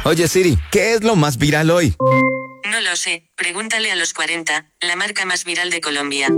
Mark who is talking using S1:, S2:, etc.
S1: Oye Siri, ¿qué es lo más viral hoy?
S2: No lo sé, pregúntale a los 40, la marca más viral de Colombia.